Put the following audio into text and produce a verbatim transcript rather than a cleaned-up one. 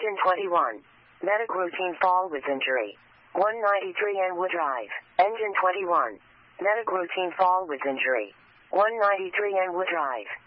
Engine twenty-one. Medic routine fall with injury. one ninety-three Enwood Drive. Engine twenty-one. Medic routine fall with injury. one ninety-three Enwood Drive.